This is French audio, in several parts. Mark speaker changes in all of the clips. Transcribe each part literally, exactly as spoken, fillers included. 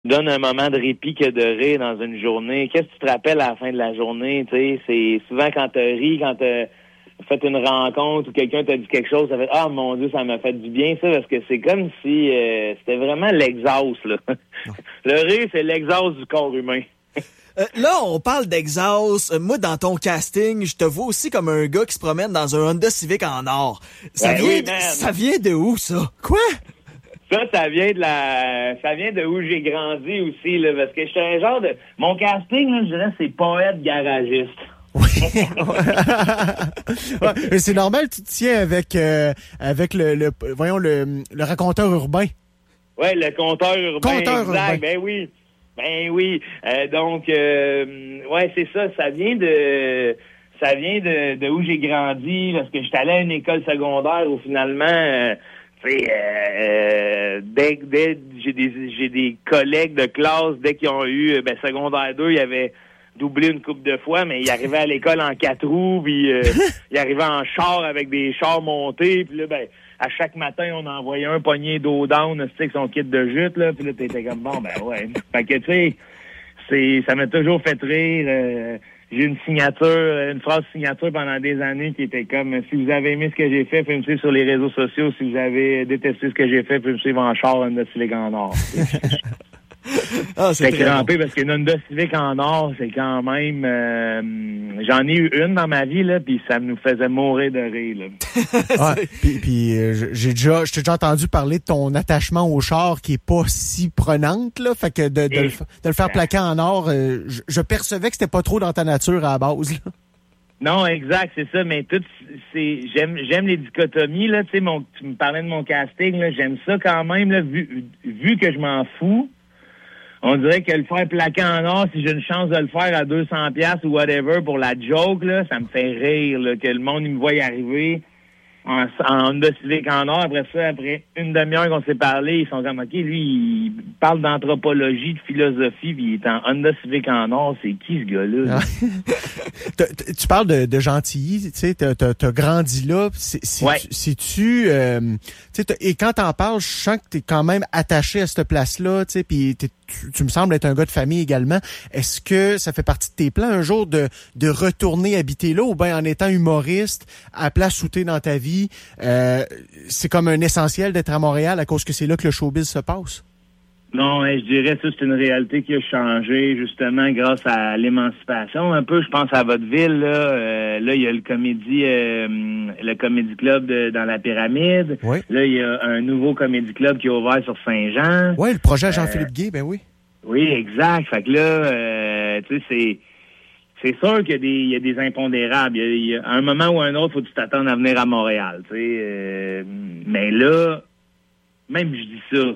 Speaker 1: donne un moment de répit que de rire dans une journée. Qu'est-ce que tu te rappelles à la fin de la journée, tu sais? C'est souvent quand t'as ri, quand t'as fait une rencontre ou quelqu'un t'a dit quelque chose, ça fait « Ah, mon Dieu, ça m'a fait du bien, ça! » Parce que c'est comme si euh, c'était vraiment l'exhaust, là. Le rire, c'est l'exhaust du corps humain.
Speaker 2: Euh, là, on parle d'exhaust. Moi, dans ton casting, je te vois aussi comme un gars qui se promène dans un Honda Civic en or. Ça,
Speaker 1: ben
Speaker 2: vient,
Speaker 1: oui,
Speaker 2: de,
Speaker 1: man.
Speaker 2: ça vient de où, ça? Quoi?
Speaker 1: Ça, ça vient de la, ça vient de où j'ai grandi aussi, là, parce que je suis un genre de, mon casting, là, je dirais, c'est poète garagiste.
Speaker 3: Oui. Ouais, c'est normal, tu te tiens avec, euh, avec le, le, voyons, le, le raconteur urbain.
Speaker 1: Oui, le conteur urbain.
Speaker 3: Conteur
Speaker 1: exact,
Speaker 3: urbain.
Speaker 1: ben oui. Ben oui. Euh, donc, euh, ouais, c'est ça. Ça vient de, ça vient de, de où j'ai grandi, parce que j'étais allé à une école secondaire où finalement, euh, tu sais, euh, dès, dès j'ai des, j'ai des collègues de classe dès qu'ils ont eu, ben secondaire deux, il y avait doublé une couple de fois, mais il arrivait à l'école en quatre roues, puis euh, il arrivait en char avec des chars montés, puis là, ben, à chaque matin, on envoyait un poignet d'eau down, tu sais, avec son kit de jute, là, puis là, t'étais comme, bon, ben ouais. Fait que, tu sais, c'est, ça m'a toujours fait rire. Euh, j'ai une signature, une phrase signature pendant des années qui était comme, si vous avez aimé ce que j'ai fait, pouvez me suivre sur les réseaux sociaux. Si vous avez détesté ce que j'ai fait, pouvez me suivre en char, Honda Civic en or.
Speaker 2: Ah, c'est
Speaker 1: J'étais crampé bon. Parce qu'une Honda Civic en or, c'est quand même... Euh, j'en ai eu une dans ma vie, là, puis ça nous faisait mourir de rire, là.
Speaker 3: Ouais, puis, puis euh, j'ai déjà, je t'ai déjà entendu parler de ton attachement au char qui est pas si prenante, là. Fait que de, de, de, le, de le faire plaquer en or, euh, je, je percevais que c'était pas trop dans ta nature à la base, là.
Speaker 1: Non, exact, c'est ça, mais tout, c'est, j'aime, j'aime les dichotomies, là, tu sais, mon, tu me parlais de mon casting, là, j'aime ça quand même, là, vu, vu que je m'en fous. On dirait que le faire plaquer en or, si j'ai une chance de le faire à deux cents piastres ou whatever pour la joke, là, ça me fait rire, là, que le monde, il me voit y arriver en, en Honda Civic en or. Après ça, après une demi-heure qu'on s'est parlé, ils sont comme, OK, lui, il parle d'anthropologie, de philosophie, puis il est en Honda Civic en or. C'est qui, ce gars-là?
Speaker 3: tu, tu parles de, de Gentilly, tu sais, t'as, t'as, t'as grandi là. C'est, c'est,
Speaker 1: ouais.
Speaker 3: C'est-tu... Euh, tu sais, et quand t'en parles, je sens que t'es quand même attaché à cette place-là, tu sais, puis tu, tu me sembles être un gars de famille également. Est-ce que ça fait partie de tes plans un jour de, de retourner habiter là, ou bien en étant humoriste, à place où t'es dans ta vie, euh, c'est comme un essentiel d'être à Montréal à cause que c'est là que le showbiz se passe?
Speaker 1: Non, je dirais ça, c'est une réalité qui a changé justement grâce à l'émancipation. Un peu, je pense à votre ville, là. Euh, là, il y a le comédie euh, le comédie club de, dans la pyramide.
Speaker 3: Oui.
Speaker 1: Là, il y a un nouveau comédie club qui est ouvert sur Saint-Jean.
Speaker 3: Oui, le projet Jean-Philippe euh, Gué, ben oui.
Speaker 1: Oui, exact. Fait que là, euh, tu sais, c'est c'est sûr qu'il y a des, il y a des impondérables. Il y a, il y a, à un moment ou à un autre, faut que tu t'attendes à venir à Montréal, tu sais. Euh, mais là, même je dis ça,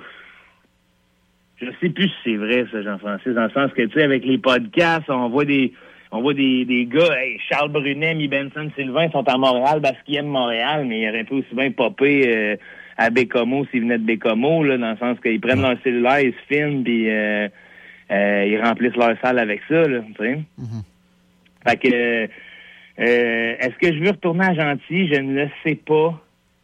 Speaker 1: je sais plus si c'est vrai, ça, Jean-Francis, dans le sens que, tu sais, avec les podcasts, on voit des on voit des, des gars, hey, Charles Brunet, Mi Benson, Sylvain, sont à Montréal parce qu'ils aiment Montréal, mais ils auraient pu aussi bien popper euh, à Bécomo s'ils venaient de Bécomo, là, dans le sens qu'ils prennent leur cellulaire, ils se filment, puis euh, euh, ils remplissent leur salle avec ça, là, tu sais. Mm-hmm. Fait que, euh, est-ce que je veux retourner à Gentilly? Je ne le sais pas.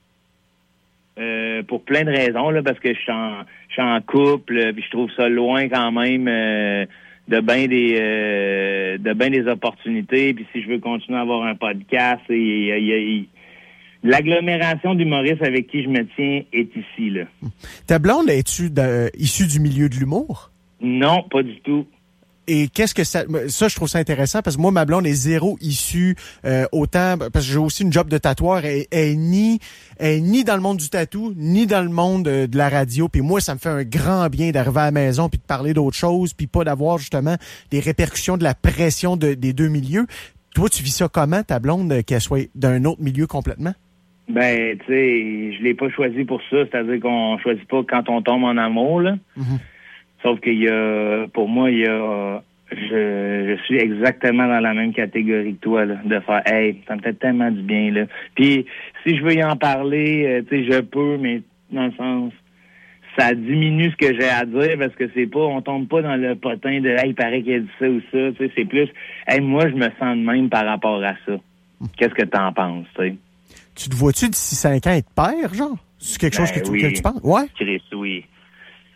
Speaker 1: Euh, pour plein de raisons, là, parce que je suis en, je suis en couple, puis je trouve ça loin quand même euh, de bien des euh, de bien des opportunités. Puis si je veux continuer à avoir un podcast, et, et, et, et, l'agglomération d'humoristes avec qui je me tiens est ici, là.
Speaker 3: Ta blonde, es-tu de, issue du milieu de l'humour?
Speaker 1: Non, pas du tout.
Speaker 3: Et qu'est-ce que ça... Ça, je trouve ça intéressant parce que moi, ma blonde est zéro issue euh, autant... Parce que j'ai aussi une job de tatoueur. Elle, elle, est ni, elle est ni dans le monde du tatou, ni dans le monde euh, de la radio. Puis moi, ça me fait un grand bien d'arriver à la maison puis de parler d'autres choses puis pas d'avoir justement des répercussions de la pression de, des deux milieux. Toi, tu vis ça comment, ta blonde, qu'elle soit d'un autre milieu complètement?
Speaker 1: Ben, tu sais, je l'ai pas choisi pour ça. C'est-à-dire qu'on choisit pas quand on tombe en amour, là. Mm-hmm. Sauf qu'il y a, pour moi, il y a, je, je suis exactement dans la même catégorie que toi, là, de faire, hey, ça me fait tellement du bien, là. Puis, si je veux y en parler, euh, tu sais, je peux, mais dans le sens, ça diminue ce que j'ai à dire parce que c'est pas, on tombe pas dans le potin de, hey, il paraît qu'il a dit ça ou ça, tu sais, c'est plus, hey, moi, je me sens de même par rapport à ça. Qu'est-ce que t'en penses, tu sais?
Speaker 3: Tu te vois-tu d'ici cinq ans être père, genre? C'est quelque chose ben que, tu,
Speaker 1: oui.
Speaker 3: que tu penses? Ouais?
Speaker 1: Chris, oui.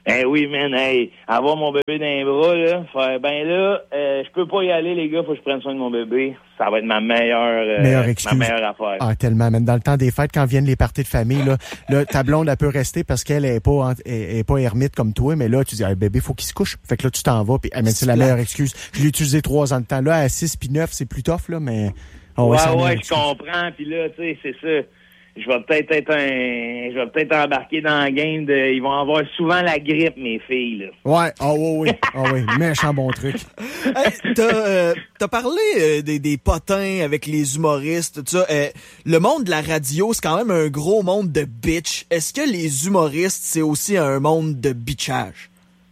Speaker 1: Eh oui, man, hey, avoir mon bébé dans les bras, là, faire, ben là, euh, je peux pas y aller, les gars, faut que je prenne soin de mon bébé. Ça va être ma meilleure, euh,
Speaker 3: meilleure excuse.
Speaker 1: ma meilleure affaire.
Speaker 3: Ah, tellement, même dans le temps des fêtes, quand viennent les parties de famille, là, là ta blonde, elle peut rester parce qu'elle est pas, est, est pas ermite comme toi, mais là, tu dis, ah, bébé, faut qu'il se couche. Fait que là, tu t'en vas, puis, ah, mais c'est la meilleure excuse. Je l'ai utilisé trois ans de temps. Là, à six puis neuf, c'est plus tough, là, mais, oh,
Speaker 1: ouais,
Speaker 3: ouais,
Speaker 1: ouais, je comprends, puis là, tu sais, c'est ça. Je vais peut-être être un, je vais peut-être embarquer dans la game de, ils vont avoir souvent la grippe, mes filles, là.
Speaker 3: Ouais, ah oh, oui, oui, ah oh, oui, méchant bon truc.
Speaker 2: Hey, t'as, euh, t'as parlé euh, des, des potins avec les humoristes, tout ça. Euh, le monde de la radio, c'est quand même un gros monde de bitch. Est-ce que les humoristes, c'est aussi un monde de bitchage?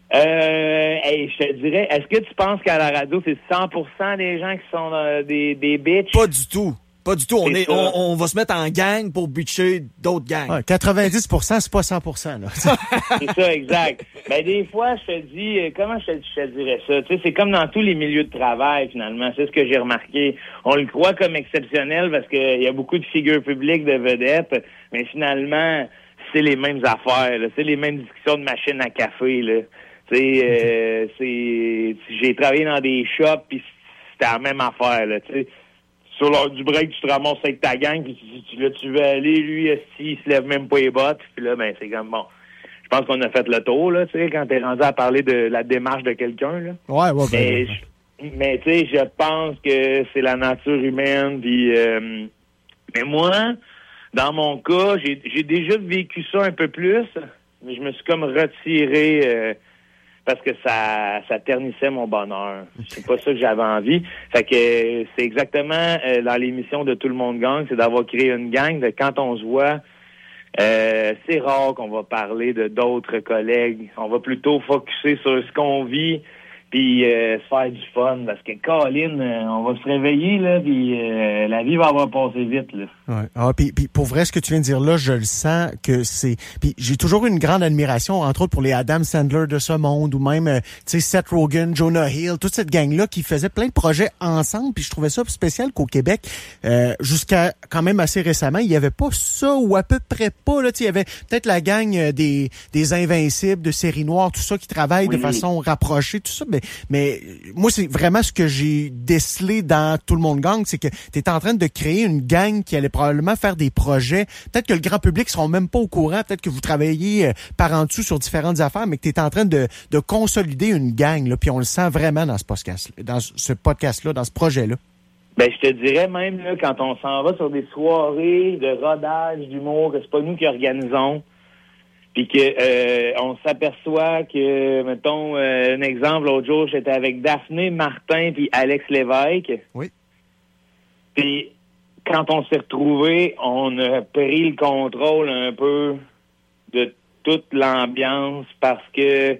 Speaker 1: Euh, hey, je te dirais, est-ce que tu penses qu'à la radio, c'est cent pour cent des gens qui sont euh, des, des bitches?
Speaker 2: Pas du tout. Pas du tout. On,
Speaker 1: C'est
Speaker 2: est, on, on va se mettre en gang pour bitcher d'autres gangs.
Speaker 3: Ouais, quatre-vingt-dix pour cent, c'est pas cent pour cent, là.
Speaker 1: C'est ça, exact. Ben, des fois, je te dis, euh, comment je te, je te dirais ça? Tu sais, c'est comme dans tous les milieux de travail, finalement. C'est ce que j'ai remarqué. On le croit comme exceptionnel parce qu'il y a beaucoup de figures publiques, de vedettes, mais finalement, c'est les mêmes affaires, là. C'est les mêmes discussions de machine à café, là. Tu sais, euh, c'est, j'ai travaillé dans des shops, puis c'était la même affaire, là, tu sais. Sur l'heure du break, tu te ramasses avec ta gang, puis tu, tu, là, tu veux aller, lui, il se lève même pas les bottes, puis là, ben, c'est comme, bon, je pense qu'on a fait le tour, là, tu sais, quand t'es rendu à parler de la démarche de quelqu'un, là.
Speaker 3: Ouais, ouais, ben,
Speaker 1: mais, je, mais tu sais, je pense que c'est la nature humaine, puis, euh, mais moi, dans mon cas, j'ai, j'ai déjà vécu ça un peu plus, mais je me suis comme retiré, euh, parce que ça ça ternissait mon bonheur. C'est pas ça que j'avais envie. Fait que euh, c'est exactement euh, dans l'émission de Tout le monde gang, c'est d'avoir créé une gang. De quand on se voit, euh, c'est rare qu'on va parler de d'autres collègues. On va plutôt focuser sur ce qu'on vit, puis euh, se faire du fun. Parce que, Colin, euh, on va se réveiller, là, puis euh, la vie va avoir passé vite, là.
Speaker 3: Ouais. Ah, puis, puis pour vrai, ce que tu viens de dire là, je le sens que c'est... Puis j'ai toujours eu une grande admiration, entre autres pour les Adam Sandler de ce monde, ou même, euh, tu sais, Seth Rogen, Jonah Hill, toute cette gang-là qui faisait plein de projets ensemble. Puis je trouvais ça spécial qu'au Québec, euh, jusqu'à quand même assez récemment, il y avait pas ça, ou à peu près pas. Là, tu sais, il y avait peut-être la gang des, des Invincibles, de Série Noire, tout ça, qui travaille oui. de façon rapprochée, tout ça. Mais, mais moi, c'est vraiment ce que j'ai décelé dans Tout le monde gang, c'est que tu es en train de créer une gang qui allait probablement faire des projets. Peut-être que le grand public seront même pas au courant. Peut-être que vous travaillez euh, par en dessous sur différentes affaires, mais que tu es en train de, de consolider une gang. Là, puis on le sent vraiment dans ce podcast, dans ce podcast-là, dans ce projet-là.
Speaker 1: Ben, je te dirais même, là, quand on s'en va sur des soirées de rodage d'humour, que c'est pas nous qui organisons, puis que euh, on s'aperçoit que, mettons, euh, un exemple, l'autre jour, j'étais avec Daphné Martin puis Alex Lévesque.
Speaker 3: Oui.
Speaker 1: Puis quand on s'est retrouvés, on a pris le contrôle un peu de toute l'ambiance parce que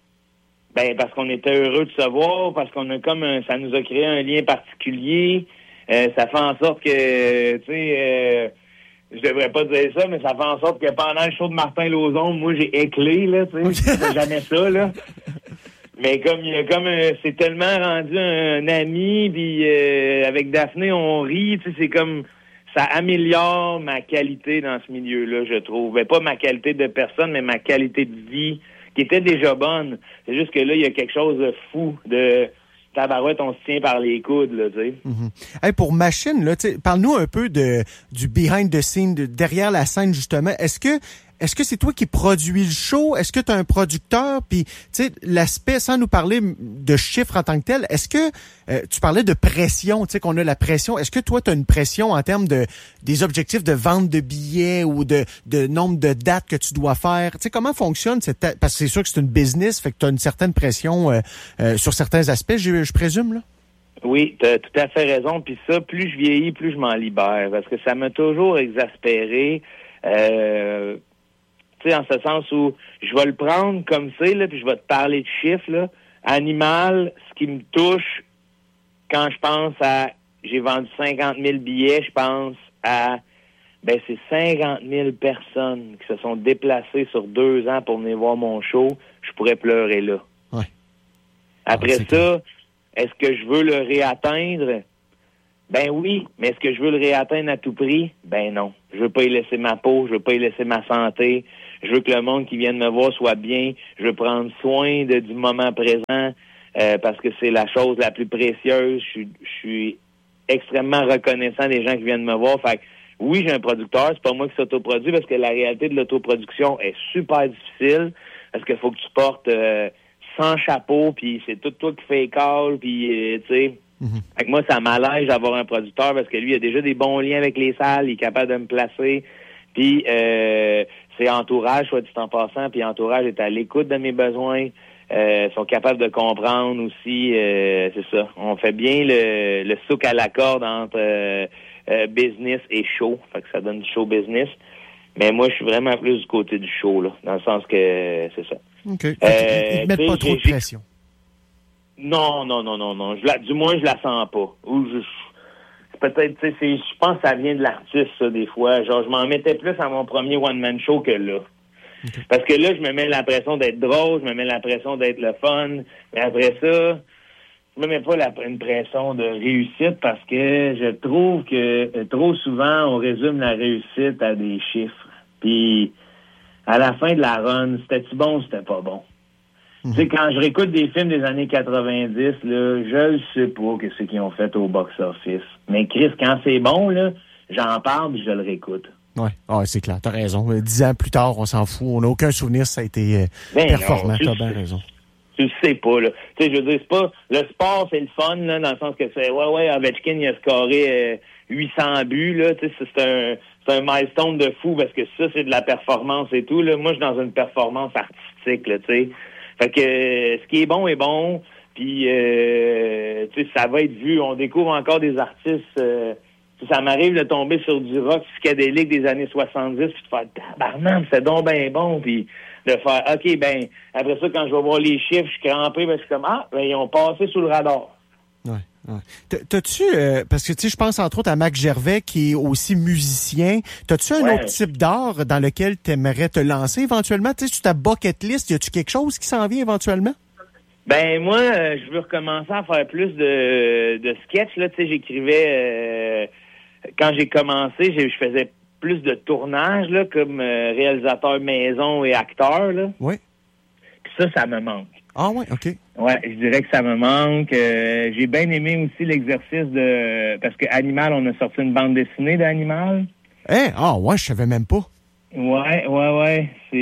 Speaker 1: ben parce qu'on était heureux de se voir, parce qu'on a comme un, ça nous a créé un lien particulier. Euh, ça fait en sorte que, tu sais, euh, je devrais pas dire ça, mais ça fait en sorte que pendant le show de Martin Lauzon, moi j'ai éclé, là, tu sais, c'est jamais ça, là. Mais comme il y a comme un, c'est tellement rendu un, un ami, puis euh, avec Daphné on rit, tu sais, c'est comme ça améliore ma qualité dans ce milieu-là, je trouve. Ben, pas ma qualité de personne, mais ma qualité de vie, qui était déjà bonne. C'est juste que là, il y a quelque chose de fou, de tabarouette, on se tient par les coudes, là, tu sais.
Speaker 3: Mm-hmm. Hey, pour Machine, là, tu sais, parle-nous un peu de du behind the scene, de derrière la scène, justement. Est-ce que Est-ce que c'est toi qui produis le show? Est-ce que tu as un producteur? Puis, tu sais, l'aspect, sans nous parler de chiffres en tant que tel, est-ce que euh, tu parlais de pression, tu sais, qu'on a la pression. Est-ce que toi, tu as une pression en termes de des objectifs de vente de billets ou de, de nombre de dates que tu dois faire? Tu sais, comment fonctionne cette... Parce que c'est sûr que c'est une business, fait que tu as une certaine pression euh, euh, sur certains aspects, je, je présume, là?
Speaker 1: Oui, tu as tout à fait raison. Puis ça, plus je vieillis, plus je m'en libère. Parce que ça m'a toujours exaspéré. Euh... Tu sais, en ce sens où je vais le prendre comme c'est, là, puis je vais te parler de chiffres, là. Animal, ce qui me touche, quand je pense à, j'ai vendu cinquante mille billets, je pense à, ben, c'est cinquante mille personnes qui se sont déplacées sur deux ans pour venir voir mon show. Je pourrais pleurer là.
Speaker 3: Ouais.
Speaker 1: Après
Speaker 3: ouais,
Speaker 1: ça,
Speaker 3: clair.
Speaker 1: Est-ce que je veux le réatteindre? Ben oui, mais est-ce que je veux le réatteindre à tout prix? Ben non. Je veux pas y laisser ma peau, je veux pas y laisser ma santé, Je veux que le monde qui vienne me voir soit bien. Je veux prendre soin de, du moment présent euh, parce que c'est la chose la plus précieuse. Je suis, je suis extrêmement reconnaissant des gens qui viennent me voir. Fait que, oui, j'ai un producteur. C'est pas moi qui s'autoproduit parce que la réalité de l'autoproduction est super difficile parce qu'il faut que tu portes euh, sans chapeau, puis c'est tout toi qui fais les calls, puis euh, tu sais... Mm-hmm. Fait que moi, ça m'allège d'avoir un producteur parce que lui, il a déjà des bons liens avec les salles, il est capable de me placer. Puis euh, c'est Entourage, soit dit en passant, puis Entourage est à l'écoute de mes besoins. Euh, sont capables de comprendre aussi, euh, c'est ça. On fait bien le, le souk à la corde entre euh, euh, business et show. Fait que ça donne du show business. Mais moi, je suis vraiment plus du côté du show, là, dans le sens que c'est ça.
Speaker 3: OK. Euh, Ils ne mettent pas trop de pression.
Speaker 1: Non, non, non, non, non. Je la, du moins, je la sens pas. Ou je, peut-être, tu sais, je pense que ça vient de l'artiste, ça, des fois. Genre, je m'en mettais plus à mon premier one-man show que là. Okay. Parce que là, je me mets l'impression d'être drôle, je me mets l'impression d'être le fun. Mais après ça, je me mets pas la, une pression de réussite parce que je trouve que euh, trop souvent, on résume la réussite à des chiffres. Puis, à la fin de la run, c'était-tu bon ou c'était pas bon? Tu sais, quand je réécoute des films des années quatre-vingt-dix, là, je ne sais pas que ce qu'ils ont fait au box-office. Mais Chris, quand c'est bon, là, j'en parle et je le réécoute.
Speaker 3: Oui, ah, c'est clair, t'as raison. Dix ans plus tard, on s'en fout. On n'a aucun souvenir si ça a été euh, ben performant. Non, t'as bien raison.
Speaker 1: Tu le sais pas, là. Tu sais, je veux dire, c'est pas... Le sport, c'est le fun, là, dans le sens que c'est... Ouais, ouais, Ovechkin, il a scoré euh, huit cents buts, là. Tu sais, c'est un... C'est un milestone de fou parce que ça, c'est de la performance et tout, là. Moi, je suis dans une performance artistique, là, tu sais. Fait que euh, ce qui est bon est bon, puis euh, tu sais, ça va être vu. On découvre encore des artistes. Euh, ça m'arrive de tomber sur du rock psychédélique des années soixante-dix, puis de faire tabarnak, c'est donc bien bon, puis de faire OK, ben après ça, quand je vais voir les chiffres, je suis crampé, ben je suis comme ah, ben ils ont passé sous le radar.
Speaker 3: Ouais. Ouais. T'as-tu, euh, parce que tu sais, je pense entre autres à Mac Gervais qui est aussi musicien. T'as-tu un ouais. autre type d'art dans lequel t'aimerais te lancer éventuellement? Tu sais, sur ta bucket list, y a-tu quelque chose qui s'en vient éventuellement?
Speaker 1: Ben moi, euh, je veux recommencer à faire plus de, de sketch. Là, tu sais, j'écrivais euh, quand j'ai commencé, je faisais plus de tournage là, comme euh, réalisateur maison et acteur. Là.
Speaker 3: Oui.
Speaker 1: Puis ça, ça me manque.
Speaker 3: Ah ouais, OK.
Speaker 1: Ouais, je dirais que ça me manque. Euh, j'ai bien aimé aussi l'exercice de... Parce que Animal, on a sorti une bande dessinée d'Animal.
Speaker 3: Eh, hey, ah ouais, je savais même pas.
Speaker 1: Ouais, ouais, ouais. C'est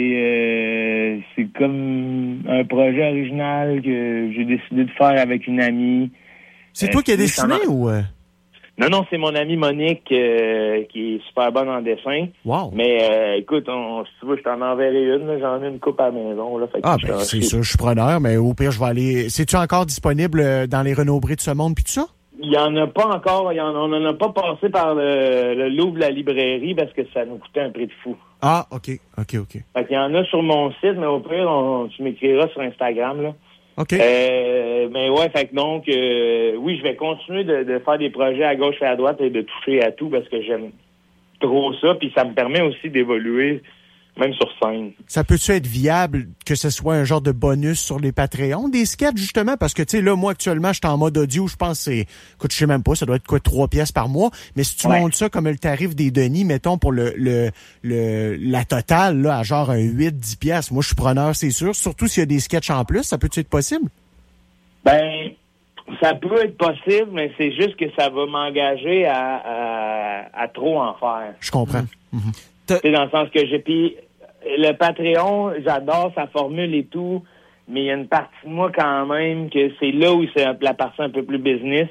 Speaker 1: euh, c'est comme un projet original que j'ai décidé de faire avec une amie.
Speaker 3: C'est euh, toi qui as dessiné en... ou... Euh...
Speaker 1: Non, non, c'est mon amie Monique euh, qui est super bonne en dessin.
Speaker 3: Wow.
Speaker 1: Mais euh, écoute, on, si tu veux, je t'en enverrai une. Là, j'en ai une coupe à la maison. Là, fait
Speaker 3: ah, ben c'est sûr, je suis preneur, mais au pire, je vais aller... C'est-tu encore disponible dans les Renaud-Bré de ce monde puis tout ça?
Speaker 1: Il y en a pas encore. Il y en, on n'en a pas passé par le, le Louvre de la librairie parce que ça nous coûtait un prix de fou.
Speaker 3: Ah, OK, OK, OK.
Speaker 1: Fait qu'il y en a sur mon site, mais au pire, on, tu m'écriras sur Instagram, là.
Speaker 3: OK.
Speaker 1: Euh, mais ouais, fait que donc, euh, oui, je vais continuer de, de faire des projets à gauche et à droite et de toucher à tout parce que j'aime trop ça, puis ça me permet aussi d'évoluer, même sur scène.
Speaker 3: Ça peut-tu être viable que ce soit un genre de bonus sur les Patreons, des sketchs, justement? Parce que, tu sais, là, moi, actuellement, je suis en mode audio, je pense que c'est... Écoute, je sais même pas, ça doit être quoi, trois pièces par mois. Mais si tu ouais. montes ça comme le tarif des Denis, mettons, pour le le le la totale, là, à genre un huit dix pièces, moi, je suis preneur, c'est sûr. Surtout s'il y a des sketchs en plus, ça peut-tu être possible?
Speaker 1: Ben... Ça peut être possible, mais c'est juste que ça va m'engager à, à, à trop en faire.
Speaker 3: Je comprends. Mm-hmm.
Speaker 1: C'est dans le sens que j'ai... Puis le Patreon, j'adore sa formule et tout, mais il y a une partie de moi quand même que c'est là où c'est la partie un peu plus business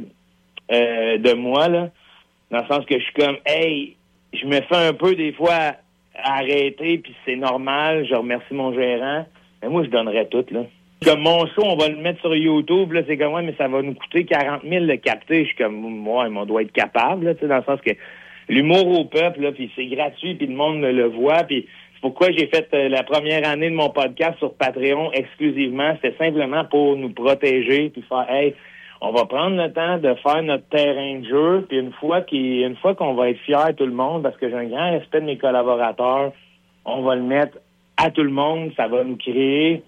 Speaker 1: euh, de moi, là. Dans le sens que je suis comme, hey, je me fais un peu des fois arrêter, puis c'est normal, je remercie mon gérant, mais moi, je donnerais tout, là. Comme mon show, on va le mettre sur YouTube, là, c'est comme, ouais, mais ça va nous coûter quarante mille de capter. Je suis comme, moi, on doit être capable, là, tu sais, dans le sens que l'humour au peuple, là, puis c'est gratuit, puis le monde le voit, puis c'est pourquoi j'ai fait euh, la première année de mon podcast sur Patreon exclusivement. C'était simplement pour nous protéger, puis faire, hey, on va prendre le temps de faire notre terrain de jeu, puis une fois qu'il, une fois qu'on va être fiers tout le monde, parce que j'ai un grand respect de mes collaborateurs, on va le mettre à tout le monde, ça va nous créer...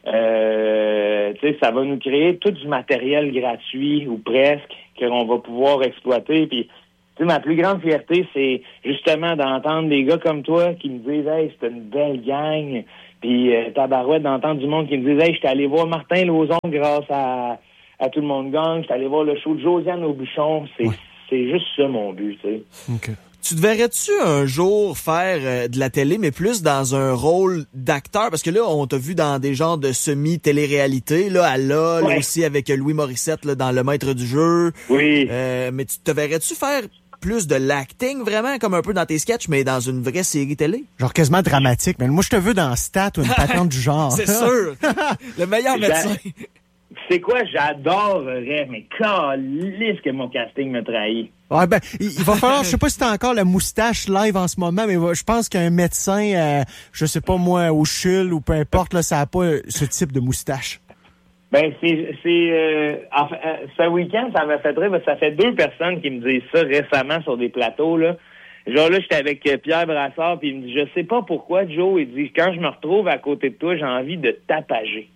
Speaker 1: Euh, tu sais, ça va nous créer tout du matériel gratuit ou presque qu'on va pouvoir exploiter. Puis sais, ma plus grande fierté, c'est justement d'entendre des gars comme toi qui me disent « Hey, c'est une belle gang », puis euh, tabarouette, d'entendre du monde qui me disent « Hey, j'étais allé voir Martin Lauzon grâce à, à Tout le monde gagne, j'étais allé voir le show de Josiane Aubuchon. » C'est ouais. c'est juste ça mon but, tu sais.
Speaker 2: Okay. Tu te verrais-tu un jour faire euh, de la télé, mais plus dans un rôle d'acteur? Parce que là, on t'a vu dans des genres de semi-télé-réalité, là, à L O L, ouais. aussi avec Louis Morissette, là, dans Le Maître du jeu.
Speaker 1: Oui.
Speaker 2: Euh, mais tu te verrais-tu faire plus de l'acting, vraiment, comme un peu dans tes sketchs, mais dans une vraie série télé?
Speaker 3: Genre quasiment dramatique. Mais moi, je te veux dans Stat ou une patente du genre.
Speaker 2: C'est sûr! Le meilleur médecin.
Speaker 1: C'est quoi? J'adorerais, mais calisse que mon casting me trahit.
Speaker 3: Ouais, ben, il, il va falloir, je sais pas si t'as encore la moustache live en ce moment, mais je pense qu'un médecin, euh, je sais pas moi, au C H U L ou peu importe, là, ça a pas ce type de moustache.
Speaker 1: Ben, c'est, c'est, euh, enfin, euh, ce week-end, ça m'a fait rire, parce que ça fait deux personnes qui me disent ça récemment sur des plateaux, là. Genre là, j'étais avec Pierre Brassard, puis il me dit, je sais pas pourquoi, Joe, il dit, quand je me retrouve à côté de toi, j'ai envie de tapager.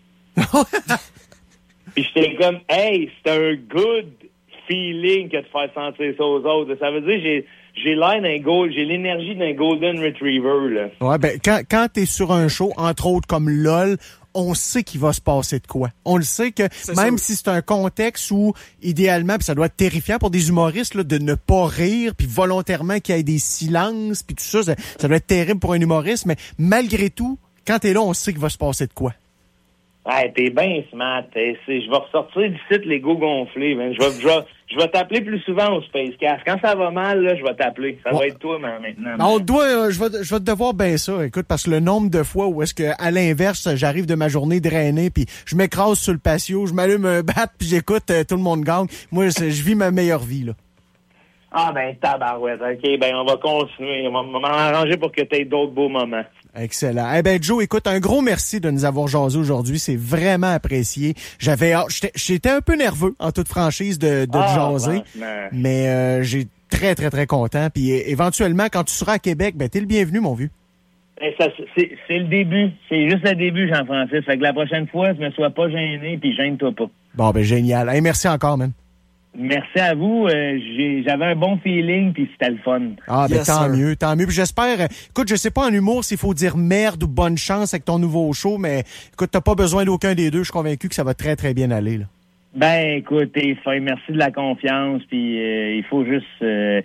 Speaker 1: Puis j'étais comme, hey, c'est un good feeling que de faire sentir ça aux autres. Ça veut dire, j'ai, j'ai l'air d'un gold, j'ai l'énergie d'un golden retriever, là.
Speaker 3: Ouais, ben, quand, quand t'es sur un show, entre autres comme L O L, on sait qu'il va se passer de quoi. On le sait que c'est même sûr. Si c'est un contexte où, idéalement, puis ça doit être terrifiant pour des humoristes, là, de ne pas rire, puis volontairement qu'il y ait des silences, puis tout ça, ça, ça doit être terrible pour un humoriste, mais malgré tout, quand t'es là, on sait qu'il va se passer de quoi.
Speaker 1: Hey, t'es bien smart. T'es, c'est, je vais ressortir du site l'ego gonflé. Ben. Je vais, je vais, je vais t'appeler plus souvent au Spacecast. Quand ça va mal, là, je vais t'appeler. Ça ouais. va être toi man, maintenant.
Speaker 3: Non, on doit, euh, je vais, je vais te devoir bien ça. Écoute, parce que le nombre de fois où est-ce que, à l'inverse, j'arrive de ma journée drainée, puis je m'écrase sur le patio, je m'allume un bat, puis j'écoute euh, Tout le monde gagne. Moi, je vis ma meilleure vie, là.
Speaker 1: Ah ben tabarouette. OK, ben on va continuer. On va m'arranger pour que t'aies d'autres beaux moments.
Speaker 3: Excellent. Eh ben Joe, écoute, un gros merci de nous avoir jasé aujourd'hui. C'est vraiment apprécié. J'avais, j'étais, j'étais un peu nerveux, en toute franchise, de, de ah, jaser, ben, mais euh, j'ai très, très, très content. Puis éventuellement, quand tu seras à Québec, ben t'es le bienvenu, mon vieux.
Speaker 1: Ben, ça, c'est, c'est le début. C'est juste le début, Jean-Francis. Fait que la prochaine fois, je me sois pas gêné, puis gêne-toi pas.
Speaker 3: Bon, ben génial. Hey, merci encore, man.
Speaker 1: Merci à vous. Euh, j'ai, j'avais un bon feeling, puis c'était le fun.
Speaker 3: Ah, ben
Speaker 2: yes,
Speaker 3: tant
Speaker 2: sir.
Speaker 3: mieux, tant mieux. Puis j'espère... Euh, écoute, je sais pas en humour s'il faut dire merde ou bonne chance avec ton nouveau show, mais écoute, t'as pas besoin d'aucun des deux. Je suis convaincu que ça va très, très bien aller, là.
Speaker 1: Ben, écoute, t'es fin. Merci de la confiance, puis euh, il faut juste... Euh,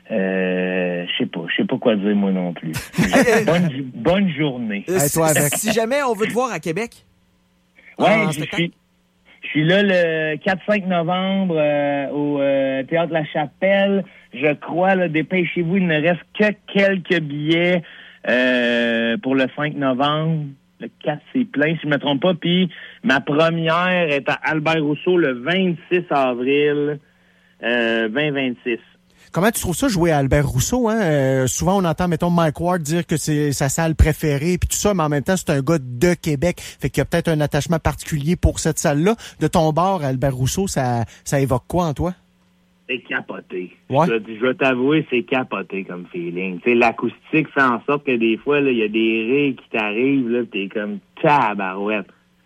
Speaker 1: euh, je sais pas, je sais pas quoi dire, moi non plus. bonne, bonne journée.
Speaker 2: Euh, hey, toi avec. Si jamais on veut te voir à Québec...
Speaker 1: Ouais, je suis... Je suis là le quatre cinq novembre euh, au euh, Théâtre La Chapelle. Je crois, là, dépêchez-vous, il ne reste que quelques billets euh, pour le cinq novembre. Le quatre, c'est plein, si je ne me trompe pas. Puis ma première est à Albert Rousseau le vingt-six avril euh, vingt vingt-six.
Speaker 3: Comment tu trouves ça jouer à Albert Rousseau, hein? Euh, souvent, on entend, mettons, Mike Ward dire que c'est sa salle préférée puis tout ça, mais en même temps, c'est un gars de Québec. Fait qu'il y a peut-être un attachement particulier pour cette salle-là. De ton bord, Albert Rousseau, ça, ça évoque quoi en toi?
Speaker 1: C'est capoté.
Speaker 3: Ouais.
Speaker 1: Je, je vais t'avouer, c'est capoté comme feeling. Tu sais, l'acoustique fait en sorte que des fois, il y a des rires qui t'arrivent, là, t'es comme tabarouette.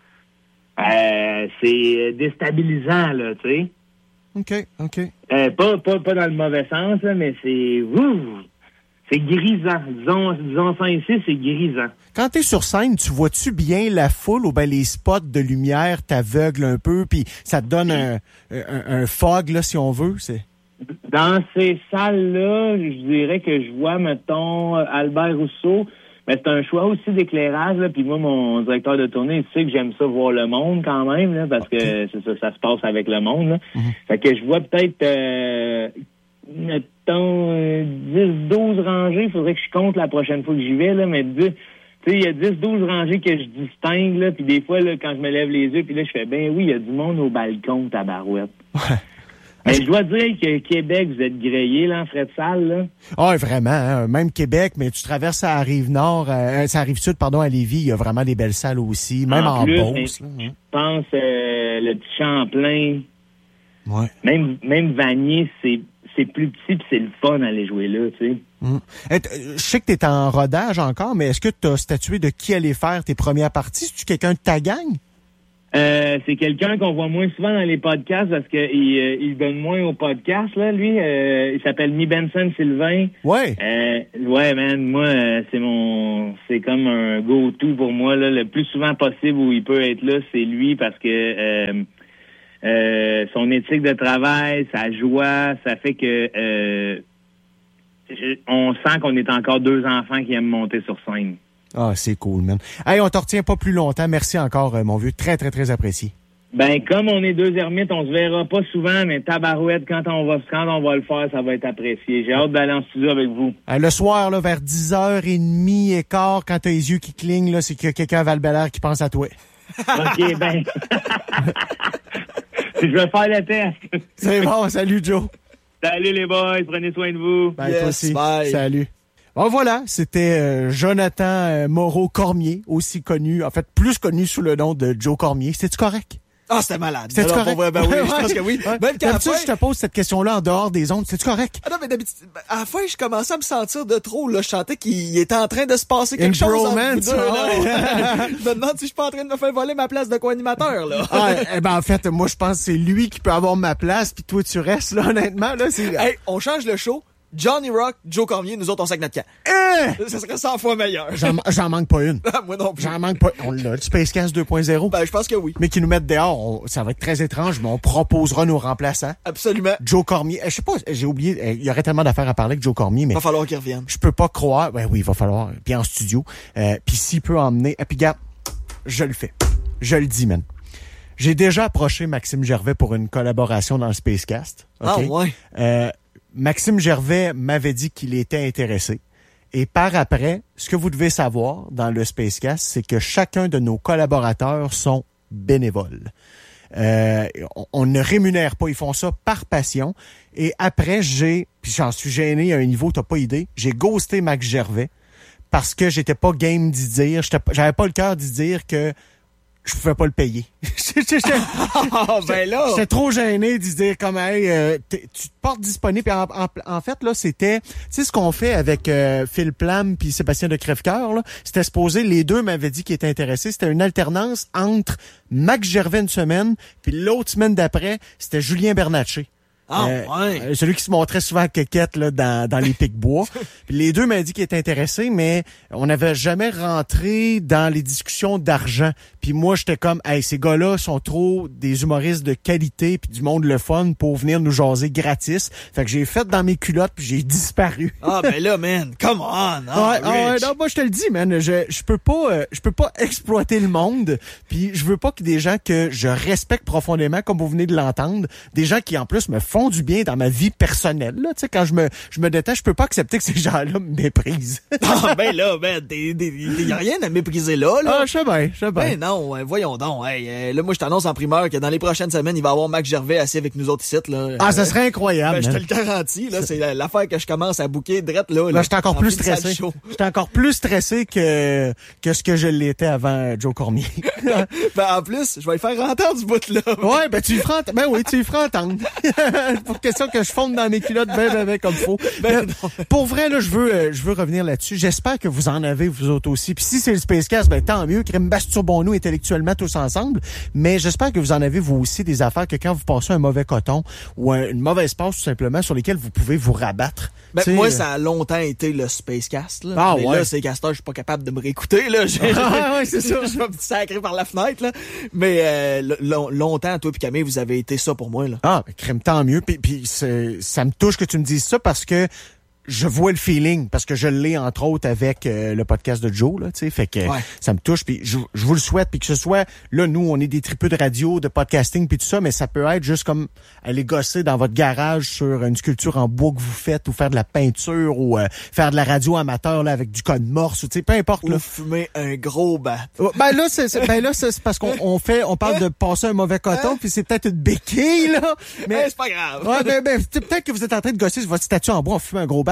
Speaker 1: Euh, c'est déstabilisant, là, tu sais.
Speaker 3: OK, OK.
Speaker 1: Euh, pas, pas, pas dans le mauvais sens, là, mais c'est... Ouf, c'est grisant. Disons, disons ça ici, c'est grisant.
Speaker 3: Quand t'es sur scène, tu vois-tu bien la foule ou ben les spots de lumière t'aveuglent un peu puis ça te donne un, un, un fog, là, si on veut? C'est...
Speaker 1: Dans ces salles-là, je dirais que je vois, mettons, Albert Rousseau... Mais c'est un choix aussi d'éclairage, là. Puis moi, mon directeur de tournée, il sait que j'aime ça voir le monde quand même, là, parce que c'est ça, ça se passe avec le monde, là. Mm-hmm. Fait que je vois peut-être, euh, mettons, euh, dix douze rangées. Il faudrait que je compte la prochaine fois que j'y vais, là. Mais dix, tu sais, il y a dix douze rangées que je distingue, là. Puis des fois, là, quand je me lève les yeux, puis là, je fais, ben oui, il y a du monde au balcon, tabarouette. Ouais. Mais je dois dire que Québec, vous êtes grillé, là, en frais de salle, là.
Speaker 3: Ah, oh, vraiment, hein? Même Québec, mais tu traverses à Rive-Nord, euh, à Rive-Sud, pardon, à Lévis, il y a vraiment des belles salles aussi, même en, en plus, Beauce. Là,
Speaker 1: je hein? pense, euh, le petit Champlain,
Speaker 3: ouais.
Speaker 1: même, même Vanier, c'est, c'est plus petit pis c'est le fun d'aller jouer là, tu sais.
Speaker 3: Hum. Je sais que t'es en rodage encore, mais est-ce que tu as statué de qui allait faire tes premières parties? Es-tu quelqu'un de ta gang?
Speaker 1: Euh, c'est quelqu'un qu'on voit moins souvent dans les podcasts parce qu'il euh, il donne moins aux podcasts, là, lui. Euh, il s'appelle Mi Benson Sylvain.
Speaker 3: Ouais.
Speaker 1: Euh, ouais, man, moi, euh, c'est mon... C'est comme un go-to pour moi, là. Le plus souvent possible où il peut être là, c'est lui parce que euh, euh, son éthique de travail, sa joie, ça fait que euh, on sent qu'on est encore deux enfants qui aiment monter sur scène.
Speaker 3: Ah, c'est cool, man. Hey, on t'en retient pas plus longtemps. Merci encore, euh, mon vieux. Très, très, très apprécié.
Speaker 1: Ben, comme on est deux ermites, on se verra pas souvent, mais tabarouette, quand on va, quand on va le faire, ça va être apprécié. J'ai hâte d'aller en studio avec vous.
Speaker 3: Euh, le soir, là, vers dix heures trente et quart, quand t'as les yeux qui clignent, là, c'est qu'il y a quelqu'un à Val-Bélair qui pense à toi.
Speaker 1: OK, ben. Je vais faire le test.
Speaker 3: C'est bon, salut, Joe.
Speaker 1: Salut, les boys. Prenez soin de vous.
Speaker 3: Ben,
Speaker 2: Yes,
Speaker 3: toi aussi.
Speaker 2: bye.
Speaker 3: Salut. Bon, voilà, c'était euh, Jonathan euh, Moreau-Cormier, aussi connu, en fait, plus connu sous le nom de Joe Cormier. C'était-tu correct?
Speaker 2: Ah, c'était malade.
Speaker 3: C'était
Speaker 2: Alors,
Speaker 3: correct?
Speaker 2: pour vrai, ben oui,
Speaker 3: Ouais,
Speaker 2: je pense
Speaker 3: ouais.
Speaker 2: que oui.
Speaker 3: Ouais.
Speaker 2: Même qu'à la
Speaker 3: D'habitude,
Speaker 2: fin...
Speaker 3: je te pose cette question-là en dehors des ondes. C'est-tu correct?
Speaker 2: Ah non, mais d'habitude, à la fin, je commençais à me sentir de trop, là. Je sentais qu'il était en train de se passer quelque
Speaker 3: Une
Speaker 2: chose entre
Speaker 3: bromance,
Speaker 2: vous deux, là.
Speaker 3: ouais.
Speaker 2: Je me demande si je suis pas en train de me faire voler ma place de co-animateur, là.
Speaker 3: Ah, eh ben, en fait, moi, je pense que c'est lui qui peut avoir ma place, puis toi, tu restes, là, honnêtement, là, c'est...
Speaker 2: Hey, on change le show. Johnny Rock, Joe Cormier, nous autres, on sac notre camp.
Speaker 3: Hein?
Speaker 2: Ça serait cent fois meilleur.
Speaker 3: J'en, j'en manque pas une.
Speaker 2: Moi non plus.
Speaker 3: J'en manque pas. On l'a, le Spacecast deux point zéro.
Speaker 2: Ben, je pense que oui.
Speaker 3: Mais qui nous mettent dehors, on- ça va être très étrange, mais on proposera nos remplaçants.
Speaker 2: Absolument.
Speaker 3: Joe Cormier, eh, je sais pas, j'ai oublié, eh, il y aurait tellement d'affaires à parler avec Joe Cormier, mais
Speaker 2: Va falloir qu'il revienne.
Speaker 3: je peux pas croire, ben oui, il va falloir, puis en studio, euh, puis s'il peut emmener, et puis gars, je le fais. Je le dis, man. J'ai déjà approché Maxime Gervais pour une collaboration dans le Spacecast.
Speaker 2: Ah,
Speaker 3: OK?
Speaker 2: ouais.
Speaker 3: Euh, Maxime Gervais m'avait dit qu'il était intéressé. Et par après, ce que vous devez savoir dans le Spacecast, c'est que chacun de nos collaborateurs sont bénévoles. Euh, on, on ne rémunère pas, ils font ça par passion. Et après, j'ai, puis j'en suis gêné à un niveau, t'as pas idée, j'ai ghosté Max Gervais parce que j'étais pas game d'y dire, j'étais pas- j'avais pas le cœur d'y dire que je pouvais pas le payer. J'étais-
Speaker 2: Ah, ben là.
Speaker 3: J'étais trop gêné d'y dire comme hey, euh, t'es- tu te portes disponible. Puis en, en, en fait, là, c'était, tu sais ce qu'on fait avec euh, Phil Plam puis Sébastien de Crèvecoeur, là, c'était supposé, les deux m'avaient dit qu'ils étaient intéressés. C'était une alternance entre Max Gervais une semaine, puis l'autre semaine d'après, c'était Julien Bernatchez.
Speaker 2: Ah,
Speaker 3: Euh,
Speaker 2: ouais.
Speaker 3: euh, celui qui se montrait souvent à Quéquette là, dans, dans les pics-bois. Puis les deux m'avaient dit qu'ils étaient intéressés, mais on n'avait jamais rentré dans les discussions d'argent. Puis moi, j'étais comme, hey, ces gars-là sont trop des humoristes de qualité puis du monde le fun pour venir nous jaser gratis. Fait que j'ai fait dans mes culottes puis j'ai disparu.
Speaker 2: Ah, ben là, man. Come on. Ah,
Speaker 3: Ouais, ah ouais,
Speaker 2: Rich.
Speaker 3: non, moi je te le dis, man, je je peux pas euh, je peux pas exploiter le monde, puis je veux pas que des gens que je respecte profondément, comme vous venez de l'entendre, des gens qui en plus me font du bien dans ma vie personnelle, là, tu sais, quand je me je me détache, je peux pas accepter que ces gens-là me méprisent.
Speaker 2: Ah, ben là, ben, il y a rien à mépriser là, là.
Speaker 3: Ah, je sais bien, je sais bien.
Speaker 2: Ben non, euh, voyons donc. Hey, euh, là, moi, je t'annonce en primeur que dans les prochaines semaines, il va y avoir Max Gervais assis avec nous autres ici, là.
Speaker 3: Ah, ça
Speaker 2: Euh,
Speaker 3: serait incroyable.
Speaker 2: Ben, je te
Speaker 3: man.
Speaker 2: le garantis, là. C'est la- l'affaire que je commence à bouquer drette, là.
Speaker 3: Là, j'étais encore
Speaker 2: en
Speaker 3: plus
Speaker 2: pleine salle
Speaker 3: stressé.
Speaker 2: show.
Speaker 3: J'étais encore plus stressé que que ce que je l'étais avant euh, Joe Cormier.
Speaker 2: Ben, en plus, je vais le faire entendre du bout, là.
Speaker 3: Ouais, ben tu y feras ent- ben oui, tu y feras entendre. Pour question que je fonde dans mes culottes ben ben ben comme faut.
Speaker 2: Ben,
Speaker 3: Euh, pour vrai là, je veux euh, je veux revenir là-dessus. J'espère que vous en avez vous autres aussi. Puis si c'est le Spacecast, ben tant mieux. Crème, masturbons-nous intellectuellement tous ensemble. Mais j'espère que vous en avez vous aussi des affaires que quand vous passez un mauvais coton ou un- une mauvaise passe tout simplement sur lesquelles vous pouvez vous rabattre.
Speaker 2: Ben,
Speaker 3: Tu sais,
Speaker 2: moi,
Speaker 3: euh,
Speaker 2: ça a longtemps été le Spacecast, là.
Speaker 3: Ah,
Speaker 2: mais
Speaker 3: ouais.
Speaker 2: là, ces casteurs, je suis pas capable de me réécouter, là. J'ai-
Speaker 3: Ah, ouais, c'est ça.
Speaker 2: Je vais me sacrer par la fenêtre, là. Mais, euh, l- long- longtemps, toi puis Camille, vous avez été ça pour moi, là.
Speaker 3: Ah, ben, crème, tant mieux. Puis, puis c'est- ça me touche que tu me dises ça parce que je vois le feeling, parce que je l'ai entre autres avec euh, le podcast de Joe, là, tu sais, fait que
Speaker 2: Ouais.
Speaker 3: ça me touche. Puis je, je vous le souhaite, puis que ce soit, là, nous, on est des tripeux de radio, de podcasting, puis tout ça, mais ça peut être juste comme aller gosser dans votre garage sur une sculpture en bois que vous faites, ou faire de la peinture, ou euh, faire de la radio amateur là avec du code morse, ou tu sais, peu importe. Là.
Speaker 2: Ou fumer un gros bat.
Speaker 3: Oh, Ben là, c'est, c'est- ben là, c'est c'est parce qu'on on fait, on parle de passer un mauvais coton, puis c'est peut-être une béquille, là.
Speaker 2: Mais
Speaker 3: Mais
Speaker 2: c'est pas grave.
Speaker 3: ouais, ben, ben, c'est peut-être que vous êtes en train de gosser sur votre statue en bois en fumant un gros bat.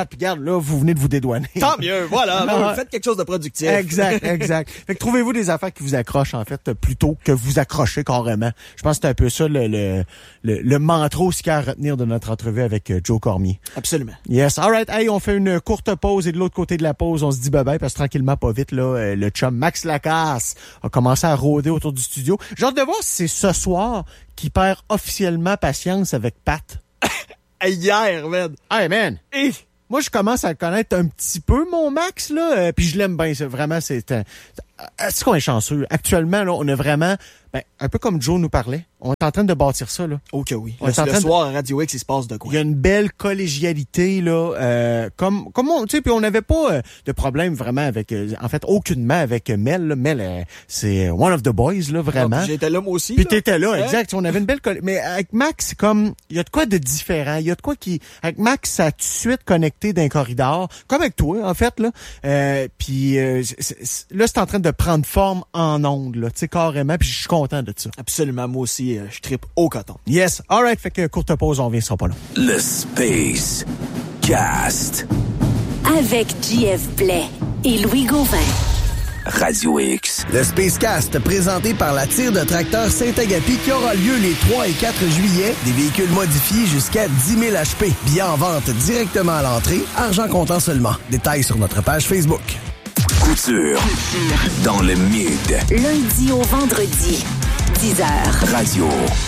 Speaker 3: battre. Puis regarde, là, vous venez de vous dédouaner.
Speaker 2: Tant mieux, voilà. Bon, faites quelque chose de productif.
Speaker 3: Exact, exact. Fait que trouvez-vous des affaires qui vous accrochent, en fait, plutôt que vous accrochez carrément. Je pense que c'est un peu ça le, le, le, le mantra aussi qu'il y a à retenir de notre entrevue avec Joe Cormier.
Speaker 2: Absolument.
Speaker 3: Yes. All right. Hey, on fait une courte pause et de l'autre côté de la pause, on se dit bye-bye parce que tranquillement, pas vite, là, le chum Max Lacasse a commencé à rôder autour du studio. J'ai hâte de voir si c'est ce soir qu'il perd officiellement patience avec Pat.
Speaker 2: Hier, man.
Speaker 3: Hey, man.
Speaker 2: Et...
Speaker 3: Moi, je commence à le connaître un petit peu, mon Max, là, euh, puis je l'aime bien. C'est, vraiment, c'est un... Est-ce qu'on est chanceux? Actuellement, là, on a vraiment... Ben, un peu comme Joe nous parlait, on est en train de bâtir ça, là.
Speaker 2: Ok, oui.
Speaker 3: On
Speaker 2: Le,
Speaker 3: est en
Speaker 2: le
Speaker 3: train
Speaker 2: soir, à Radio X, il se passe de quoi?
Speaker 3: Il y a une belle collégialité, là, euh, comme, comme on, tu sais, puis on n'avait pas euh, de problème vraiment avec, euh, en fait, aucunement avec Mel, là. Mel, euh, c'est one of the boys, là, vraiment.
Speaker 2: Ah, j'étais là, moi aussi.
Speaker 3: Puis
Speaker 2: là.
Speaker 3: t'étais là,
Speaker 2: hein?
Speaker 3: exact. On avait une belle collégialité. Mais avec Max, c'est comme, il y a de quoi de différent. Il y a de quoi qui, avec Max, ça a tout de suite connecté d'un corridor, comme avec toi, en fait, là. Euh, puis euh, c'est, c'est, là, c'est en train de prendre forme en ondes, là, tu sais, carrément. Puis je suis content de ça.
Speaker 2: Absolument, moi aussi, euh, je trippe au coton.
Speaker 3: Yes. All right. Fait que courte pause, on vient, ce sera pas long.
Speaker 4: Le Space Cast.
Speaker 5: Avec J F Blais et Louis Gauvin.
Speaker 4: Radio X.
Speaker 6: Le Space Cast, présenté par la tire de tracteur Saint-Agapi qui aura lieu les trois et quatre juillet. Des véhicules modifiés jusqu'à dix mille H P. Billets en vente directement à l'entrée. Argent comptant seulement. Détails sur notre page Facebook.
Speaker 4: Couture. Dans le mid.
Speaker 5: Lundi au vendredi, dix heures.
Speaker 4: Radio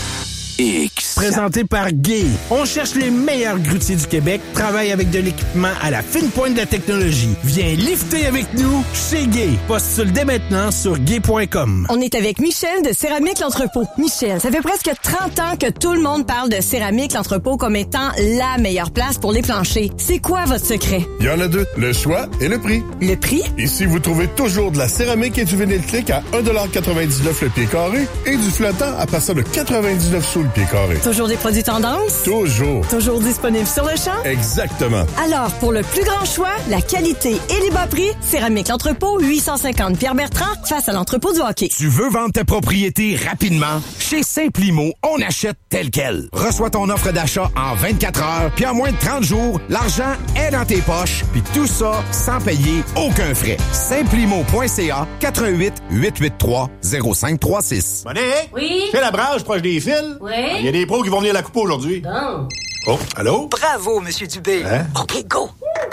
Speaker 4: X.
Speaker 7: Présenté par Gay. On cherche les meilleurs grutiers du Québec, travaille avec de l'équipement à la fine pointe de la technologie. Viens lifter avec nous chez Gay. Postule dès maintenant sur gay point com.
Speaker 8: On est avec Michel de Céramique L'Entrepôt. Michel, ça fait presque trente ans que tout le monde parle de Céramique L'Entrepôt comme étant la meilleure place pour les planchers. C'est quoi votre secret?
Speaker 9: Il y en a deux, le choix et le prix.
Speaker 8: Le prix?
Speaker 9: Ici, vous trouvez toujours de la céramique et du vinyle click à un dollar quatre-vingt-dix-neuf le pied carré et du flottant à partir de quatre-vingt-dix-neuf sous le pied carré.
Speaker 8: Toujours des produits tendance?
Speaker 9: Toujours.
Speaker 8: Toujours disponibles sur le champ?
Speaker 9: Exactement.
Speaker 8: Alors, pour le plus grand choix, la qualité et les bas prix, Céramique L'Entrepôt, huit cent cinquante Pierre-Bertrand, face à l'entrepôt du hockey.
Speaker 10: Tu veux vendre ta propriété rapidement? Chez Simplimo, on achète tel quel. Reçois ton offre d'achat en vingt-quatre heures, puis en moins de trente jours, l'argent est dans tes poches, puis tout ça sans payer aucun frais. Simplimo point c a quatre un huit, huit huit trois, zéro cinq trois six.
Speaker 11: Monique?
Speaker 12: Oui?
Speaker 11: Fais la brage proche des fils?
Speaker 12: Oui?
Speaker 11: Il y a des pros qui vont venir la couper aujourd'hui.
Speaker 12: Bon.
Speaker 11: Oh, allô?
Speaker 13: Bravo, Monsieur Dubé.
Speaker 11: Hein?
Speaker 13: OK, go.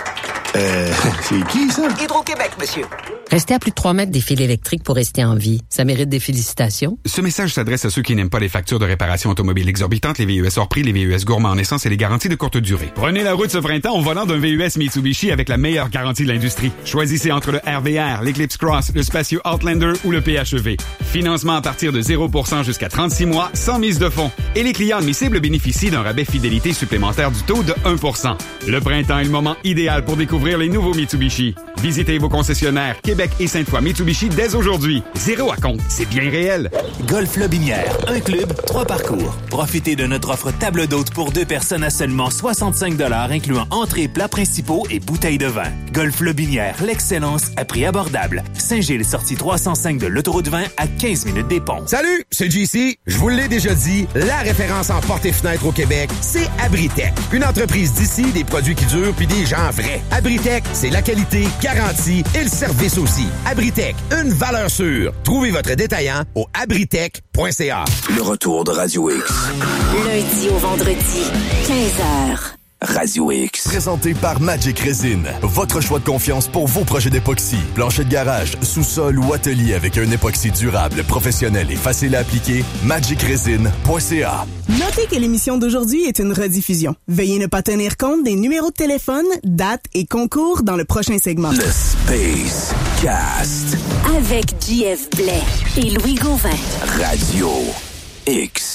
Speaker 11: Euh, c'est qui, ça?
Speaker 13: Hydro-Québec, monsieur.
Speaker 14: Restez à plus de trois mètres des fils électriques pour rester en vie. Ça mérite des félicitations.
Speaker 15: Ce message s'adresse à ceux qui n'aiment pas les factures de réparation automobile exorbitantes, les V U S hors prix, les V U S gourmands en essence et les garanties de courte durée. Prenez la route ce printemps au volant d'un V U S Mitsubishi avec la meilleure garantie de l'industrie. Choisissez entre le R V R, l'Eclipse Cross, le spacieux Outlander ou le P H E V. Financement à partir de zéro pour cent jusqu'à trente-six mois, sans mise de fonds. Et les clients admissibles bénéficient d'un rabais fidélité supplémentaire du taux de un pour cent. Le printemps est le moment idéal pour découvrir les nouveaux Mitsubishi. Visitez vos concessionnaires Québec et Sainte-Foy Mitsubishi dès aujourd'hui. Zéro à compte, c'est bien réel.
Speaker 16: Golf Lobinière, un club, trois parcours. Profitez de notre offre table d'hôte pour deux personnes à seulement soixante-cinq dollars, incluant entrées, plats principaux et bouteilles de vin. Golf Lobinière, l'excellence à prix abordable. Saint-Gilles, sortie trois cent cinq de l'autoroute vingt à quinze minutes des ponts.
Speaker 10: Salut, c'est J C. Je vous l'ai déjà dit, la référence en portes et fenêtres au Québec, c'est Abritech. Une entreprise d'ici, des produits qui durent puis des gens vrais. Abritech, c'est la qualité, garantie et le service aussi. Abritech, une valeur sûre. Trouvez votre détaillant au abritech point c a.
Speaker 4: Le retour de Radio X.
Speaker 5: Lundi au vendredi, quinze heures.
Speaker 4: Radio X.
Speaker 17: Présenté par Magic Resin. Votre choix de confiance pour vos projets d'époxy. Plancher de garage, sous-sol ou atelier avec un époxy durable, professionnel et facile à appliquer. magic resin point c a.
Speaker 18: Notez que l'émission d'aujourd'hui est une rediffusion. Veuillez ne pas tenir compte des numéros de téléphone, dates et concours dans le prochain segment.
Speaker 4: Le Space Cast.
Speaker 5: Avec J F Blais et Louis Gauvin.
Speaker 4: Radio X.